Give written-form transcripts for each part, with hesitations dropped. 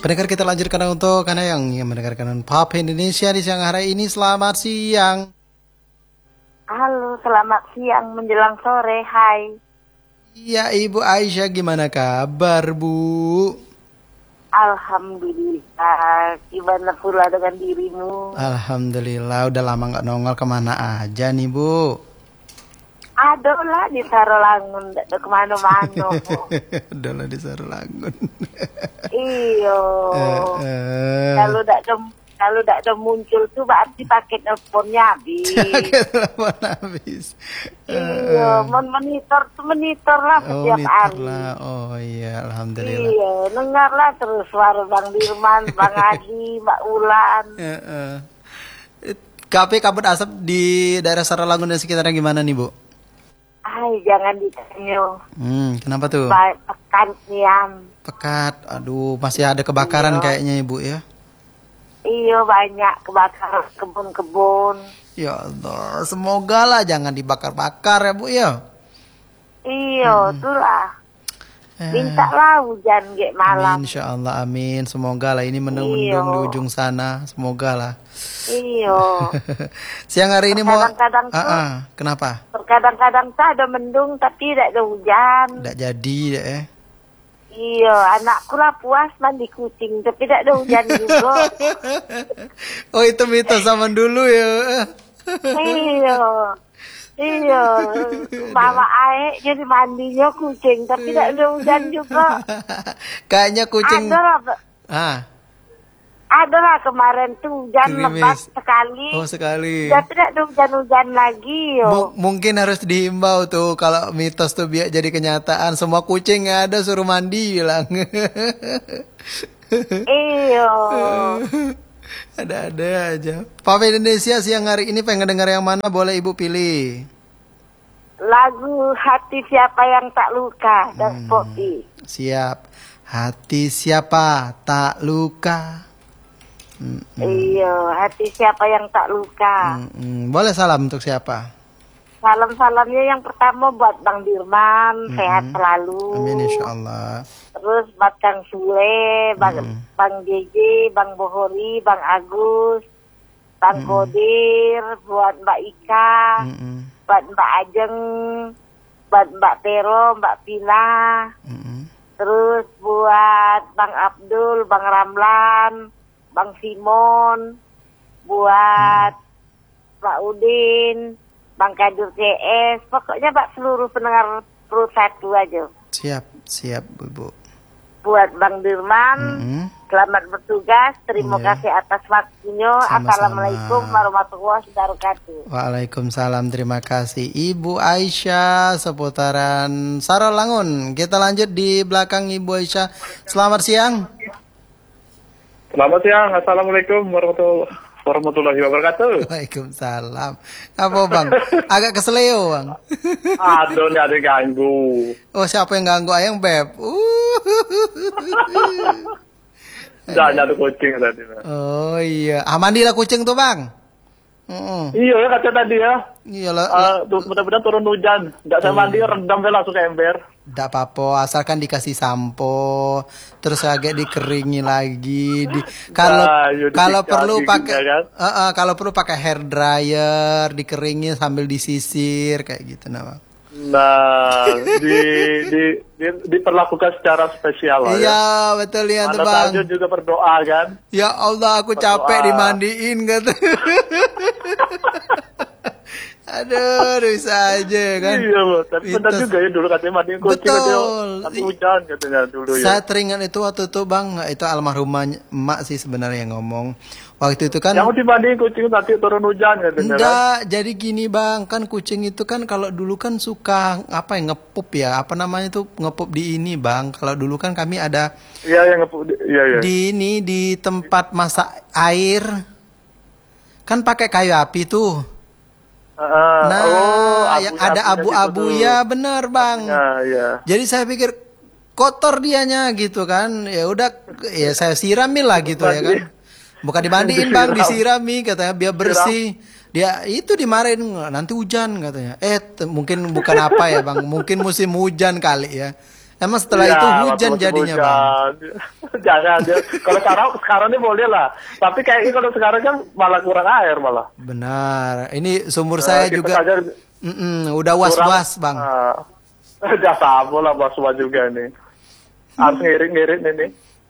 Pendengar kita lanjutkan untuk karena yang mendengarkan Pop Indonesia di siang hari ini. Selamat siang. Halo, selamat siang menjelang sore. Hai. Iya, Ibu Aisyah, gimana kabar, Bu? Alhamdulillah. Gimana pula dengan dirimu? Alhamdulillah, udah lama nggak nongol, kemana aja nih, Bu? Ada lah di Sarolangun, tidak kemana-mana. Udah lah di Sarolangun. Iyo. Eh. Kalau tidak ada muncul tuh berarti paket teleponnya habis. Telepon habis. Iya, monitor lah setiap hari. Lah. Oh iya, alhamdulillah. Iya, dengarlah terus suara Bang Dirman, Bang Adi, Mbak Ulan. Kafe kabut asap di daerah Sarolangun dan sekitarnya gimana nih, Bu? Ay, jangan ditanya. Kenapa tuh? Pekan siang. Pekat, aduh, masih ada kebakaran kayaknya, Ibu ya? Iya, banyak kebakaran kebun-kebun. Ya Allah, semoga lah jangan dibakar-bakar ya, Bu ya. Iya, itulah. Mintalah hujan kayak malam. Amin, insya Allah, amin. Semoga lah ini mendung-mendung di ujung sana. Semoga lah. Iya. Siang hari ini mau... Kadang-kadang kenapa? Kadang-kadang tuh ada mendung tapi tidak ada hujan. Tidak jadi ya. Iya, anakku lah puas mandi kucing tapi tidak ada hujan juga. Oh, itu mitos zaman dulu ya. Iya, mama aek jadi mandinya kucing tapi tidak ada hujan juga. Kayaknya kucing. Ada lah kemarin tuh hujan lebat sekali. Oh, sekali. Dan tidak ada hujan-hujan lagi. Mungkin harus dihimbau tuh kalau mitos tuh biar jadi kenyataan. Semua kucing yang ada suruh mandi bilang. Iya. Ada-ada aja. Pop Indonesia siang hari ini pengen dengar yang mana? Boleh Ibu pilih. Lagu Hati Siapa Yang Tak Luka dan Poppy. Siap. Hati siapa tak luka. Iya, hati siapa yang tak luka. Boleh salam untuk siapa? Salam-salamnya yang pertama buat Bang Dirman, sehat selalu. Amin insyaallah. Terus buat Kang Sule, Bang JJ, Bang Bohori, Bang Agus, Bang Kodir, buat Mbak Ika, buat Mbak Ajeng, buat Mbak Pero, Mbak Pina. Terus buat Bang Abdul, Bang Ramlan, Bang Simon, buat Pak Udin, Bang Kadur CS, pokoknya Pak seluruh pendengar Pro 1 aja. Siap Bu. Buat Bang Dirman, selamat bertugas, terima kasih atas waktunya. Sama-sama. Assalamualaikum warahmatullahi wabarakatuh. Waalaikumsalam, terima kasih Ibu Aisyah seputaran Sarolangun. Kita lanjut di belakang Ibu Aisyah. Selamat siang. Selamat siang, Assalamualaikum warahmatullahi wabarakatuh. Waalaikumsalam. Apa Bang? Agak keseleo Bang. Aduh, ini ada ganggu. Oh, siapa yang ganggu ayang Beb? Jangan ada kucing tadi. Oh iya, mandilah kucing tuh Bang. Iya ya kata tadi ya. Iyalah. Mudah-mudahan turun hujan. Nggak saya mandi, rendam langsung ke ember. Nggak apa-apa, asalkan dikasih sampo, terus agak dikeringi lagi. Kalau perlu pakai, kalau perlu pakai hair dryer, dikeringin sambil disisir kayak gitu, Bang. Nah, diperlakukan secara spesial lah. Iya, betul ya, Mana Bang. Tahajud juga berdoa kan. Ya Allah, aku capek dimandiin gitu. Aduh, bisa aja kan. Iya, tapi benar juga ya dulu katanya mandiin kucing. Betul. Tapi hujan katanya dulu ya. Saya teringat itu waktu itu Bang, itu almarhumah emak sih sebenarnya yang ngomong. Waktu itu kan yang dimandiin kucing nanti turun hujan katanya. enggak, jadi gini Bang, kan kucing itu kan kalau dulu kan suka ngepup ya, apa namanya itu ngepup di ini Bang. Kalau dulu kan kami ada yang ngepup di tempat masak air. Kan pakai kayu api tuh. Yang ada abu-abu ya bener Bang. Ya. Jadi saya pikir kotor dianya gitu kan. Ya udah ya saya sirami lah gitu ya kan. Bukan dimandiin Bang, disirami katanya biar bersih. Dia itu dimarahin nanti hujan katanya. Mungkin bukan apa ya Bang, mungkin musim hujan kali ya. Emang setelah itu hujan jadinya hujan. Bang? Jangan. Kalau sekarang ini boleh lah. Tapi kayaknya kalau sekarang kan malah kurang air malah. Benar. Ini sumur saya juga saja, udah was-was Bang. Udah sama lah was-was juga nih. Harus ngirit-ngirit ini.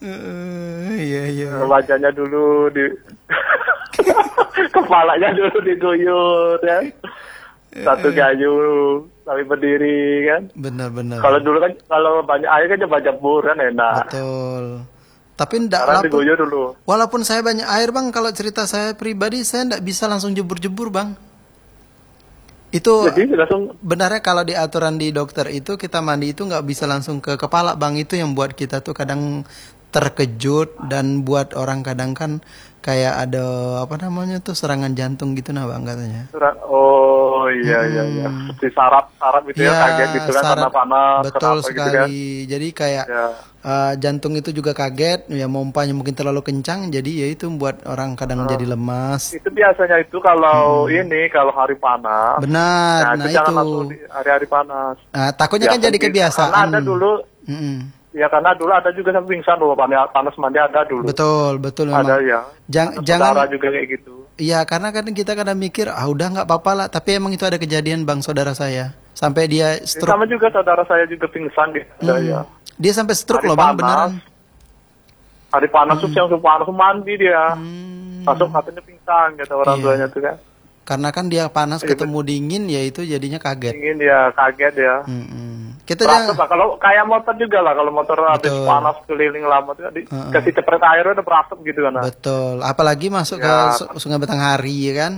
Iya. Wajahnya dulu di kepalanya dulu diguyur ya. Satu kayu tapi berdiri kan. Benar. Kalau dulu kan kalau banyak air kan coba jemur kan enak. Betul. Tapi enggak dulu. Walaupun saya banyak air Bang, kalau cerita saya pribadi saya enggak bisa langsung jebur-jebur Bang. Itu jadi, langsung benarnya kalau di aturan di dokter itu kita mandi itu nggak bisa langsung ke kepala Bang. Itu yang buat kita tuh kadang terkejut dan buat orang kadang kan kayak ada apa namanya tuh serangan jantung gitu nah Bang katanya. Oh iya. Seperti saraf gitu ya kaget gitu kan karena panas. Betul sekali. Gitu kan. Jadi kayak jantung itu juga kaget ya, mompanya mungkin terlalu kencang jadi ya itu membuat orang kadang jadi lemas. Itu biasanya itu kalau kalau hari panas. Benar. Nah itu jangan langsung di hari-hari panas. Nah, takutnya kan jadi kebiasaan. Karena ada dulu. Ya karena dulu ada juga yang pingsan loh, panas mandi ada dulu. Betul memang. Ada ya. Jangan juga kayak gitu. Iya, karena kan kita kadang mikir, udah nggak apa-apa lah. Tapi emang itu ada kejadian Bang saudara saya. Sampai dia stroke. Sama juga saudara saya juga pingsan gitu ya. Dia sampai stroke loh Bang, beneran. Hari panas tuh yang panas mandi dia. Masuk katanya pingsan kata orang tuanya tuh kan. Karena kan dia panas ketemu dingin ya itu jadinya kaget. Dingin ya, kaget ya. Kita jangan kalau kayak motor juga lah, kalau motor habis panas keliling lama tuh kasih cepret air udah berasap gitu kan. Betul, apalagi masuk ke Sungai Batanghari ya kan.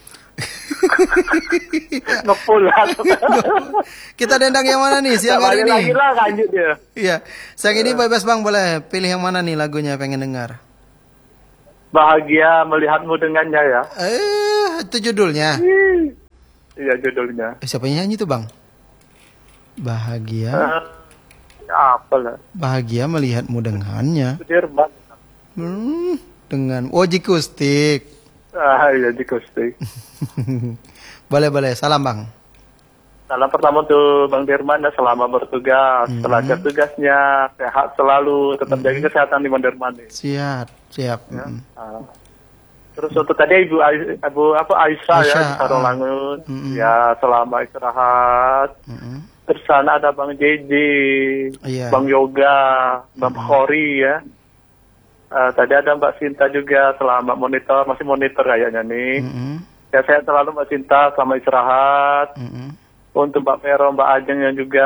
Ngepul lah. Kita dendang yang mana nih siang hari ini? Lagi lah lanjut ya. Iya, siang ini bebas Bang, boleh pilih yang mana nih lagunya pengen dengar? Bahagia melihatmu dengannya ya. Itu judulnya. Iya judulnya. Siapa yang nyanyi tuh Bang? Bahagia. Apa lah? Bahagia melihatmu dengannya. Sudirman. Dengan Oji Kustik. Iya Oji Kustik. Boleh. Salam Bang. Salam pertama tuh Bang Dirman ya, selama bertugas, setelah tugasnya sehat selalu, tetap jaga kesehatan di Bang Dirman. Siap. Ya. Terus untuk tadi Ibu Aisyah ya di Sarolangun, ya selama istirahat. Terus sana ada Bang JJ, Bang Yoga, Bang Khori ya. Tadi ada Mbak Sinta juga selama masih monitor kayaknya nih. Ya saya selalu Mbak Sinta selama istirahat. Untuk Mbak Vero, Mbak Ajeng yang juga,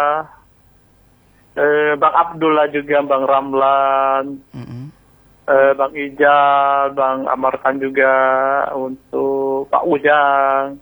Bang Abdullah juga, Bang Ramlan, Bang Ijal, Bang Amarkan juga, untuk Pak Ujang,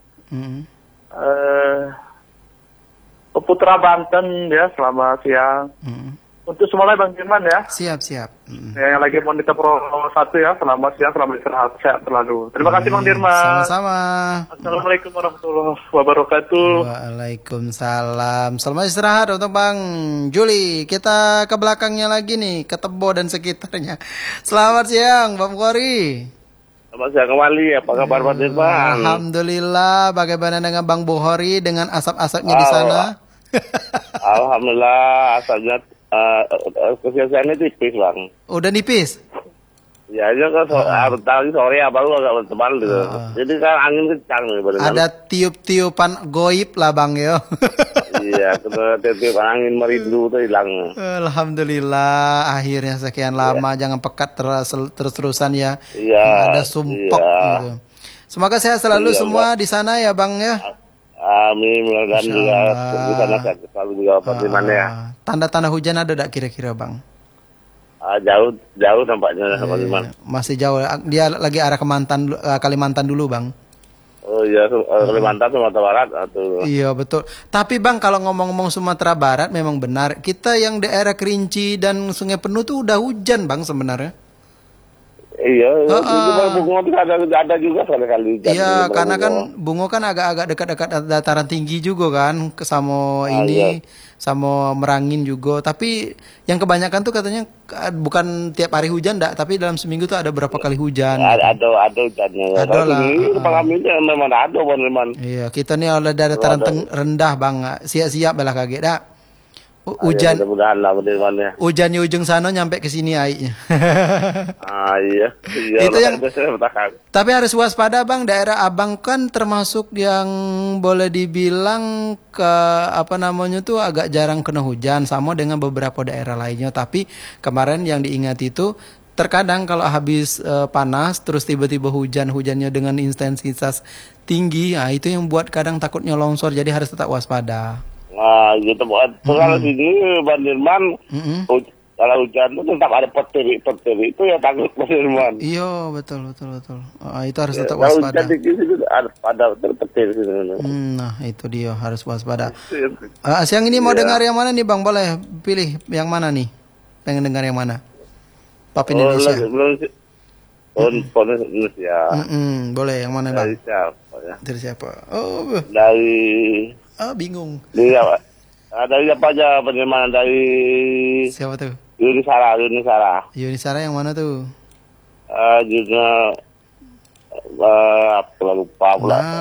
Putra Banten ya, selamat siang. Untuk semuanya Bang Dirman ya. Siap. Yang lagi monitor Pro 1 ya, selamat siang, selamat istirahat, sehat selalu. Terima kasih Bang Dirman. Sama-sama. Assalamualaikum warahmatullahi wabarakatuh. Waalaikumsalam. Selamat istirahat untuk Bang Juli. Kita ke belakangnya lagi nih, ke Tebo dan sekitarnya. Selamat siang Bang Khori. Selamat siang kembali, apa kabar Pak Dirman? Alhamdulillah, bagaimana dengan Bang Bukhori dengan asap-asapnya di sana? Alhamdulillah, asapnya kebiasaannya tipis Bang. Udah nipis? Ya aja kan tadi sore baru agak tebal gitu. Jadi kan angin kencang gitu. Ada tiup-tiupan goib lah Bang yo. Iya, tiup angin merindu tuh hilang. Alhamdulillah, akhirnya sekian lama jangan pekat terus-terusan ya. Iya. Ada sumpok gitu. Semoga sehat selalu semua di sana ya Bang ya. Amin, mudah-mudahan juga di sana sehat selalu juga Pak Dirman ya. Tanda-tanda hujan ada tak kira-kira Bang? Jauh nampaknya Pak Dirman. Masih jauh. Dia lagi arah Kalimantan dulu Bang. Oh iya, Kalimantan Sumatera Barat atau. Iya betul. Tapi Bang kalau ngomong-ngomong Sumatera Barat memang benar. Kita yang daerah Kerinci dan Sungai Penuh tuh udah hujan Bang sebenarnya. Iya, Bungo ada juga sekali-kali. Iya, karena kan Bungo kan agak-agak dekat-dekat dataran tinggi juga kan, sama sama Merangin juga. Tapi yang kebanyakan tuh katanya bukan tiap hari hujan, tapi dalam seminggu tuh ada berapa kali hujan. Ada hujannya. Ada lah. Kami memang ada Bang. Iya, kita nih oleh dataran rendah Bang, siap-siap belah kaget dah. Hujan. Mudah-mudahan lah benerannya. Hujannya ujung sana nyampe ke sini airnya. Iya. Itu yang. Tapi harus waspada Bang, daerah Abang kan termasuk yang boleh dibilang tuh agak jarang kena hujan sama dengan beberapa daerah lainnya. Tapi kemarin yang diingat itu terkadang kalau habis panas terus tiba-tiba hujannya dengan intensitas tinggi, itu yang buat kadang takutnya longsor, jadi harus tetap waspada. Nah, gitu buat kalau sini Bang Dirman, kalau hujan itu tetap ada petir itu ya takut Bang Dirman. Iya, betul. Itu harus tetap waspada. Kalau hujan di sini ada petir gitu. Nah, itu dia harus waspada. Siang ini mau dengar yang mana nih Bang? Boleh pilih yang mana nih? Pengen dengar yang mana? Pop Indonesia. Indonesia. Boleh yang mana Bang? Dari siapa ya? Dari siapa? Dari bingung. Dari apa? Dari apa aja bagaimana dari siapa tuh? Yuni Sara yang mana tuh? Juga lupa pula.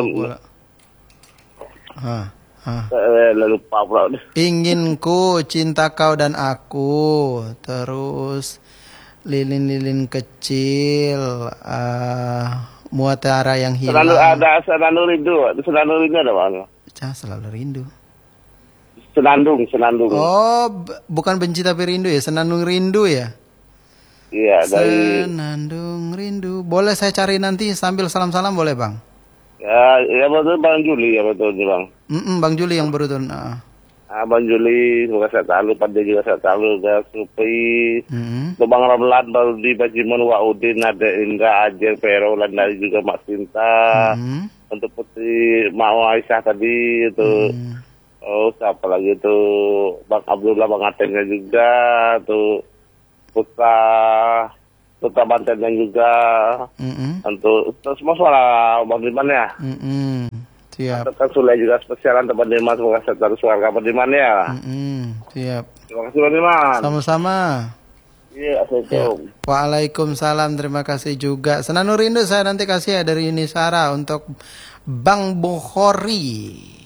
Lupa pula. Inginku, cinta kau dan aku. Terus lilin-lilin kecil, mutiara yang hilang. Selalu rindu ada mana? Selalu rindu. Senandung. Oh, bukan benci tapi rindu ya, senandung rindu ya? Iya, dari senandung rindu. Boleh saya cari nanti sambil salam-salam boleh Bang? Ya betul Bang Juli ya betul Bang. Bang Juli yang berutun. Bang Juli, semoga saya tahu, pada juga saya tahu, udah supi. Bang Ramlan, baru di Bajimun, Waudin, ada Indra, Ajer, Vero, Landari juga Mak Sinta. Untuk Putri Mau Aisyah tadi itu. Siapa lagi itu? Bang Abdullah, Bang Atennya juga. Tuh Putra Bantennya juga. Untuk semua suara Bang Diman ya. Siap. Kan Sule juga spesialan teman Diman, semoga selalu suara Bang Diman ya. Siap. Terima kasih Bang Diman. Sama-sama. Iya, assalamualaikum. Waalaikumsalam, terima kasih juga. Senandung rindu saya nanti kasih ya dari Yuni Sara untuk Bang Bohori.